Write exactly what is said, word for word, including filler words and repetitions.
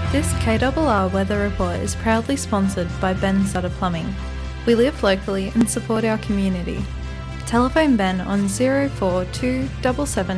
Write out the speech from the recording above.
This K R R weather report is proudly sponsored by Ben Sutter Plumbing. We live locally and support our community. Telephone Ben on zero four two seven seven